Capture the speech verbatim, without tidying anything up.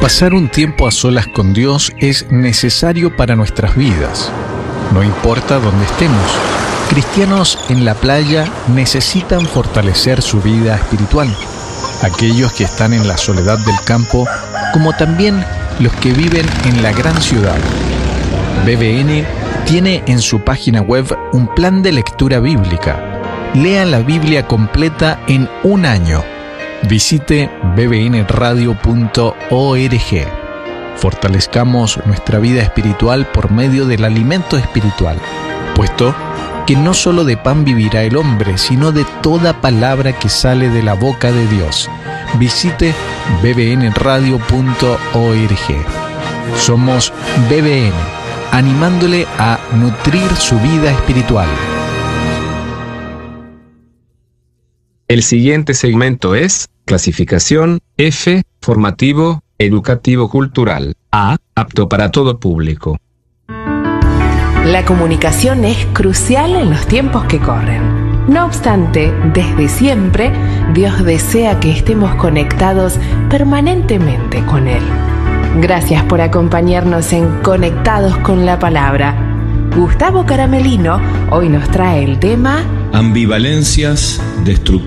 Pasar un tiempo a solas con Dios es necesario para nuestras vidas. No importa dónde estemos, cristianos en la playa necesitan fortalecer su vida espiritual. Aquellos que están en la soledad del campo, como también los que viven en la gran ciudad. B B N tiene en su página web un plan de lectura bíblica. Lea la Biblia completa en un año. Visite b b n radio punto org. Fortalezcamos nuestra vida espiritual por medio del alimento espiritual, puesto que no solo de pan vivirá el hombre, sino de toda palabra que sale de la boca de Dios. Visite b b n radio punto org. Somos B B N, animándole a nutrir su vida espiritual. El siguiente segmento es clasificación F, formativo, educativo cultural. A, apto para todo público. La comunicación es crucial en los tiempos que corren. No obstante, desde siempre, Dios desea que estemos conectados permanentemente con Él. Gracias por acompañarnos en Conectados con la Palabra. Gustavo Caramelino hoy nos trae el tema Ambivalencias destructivas.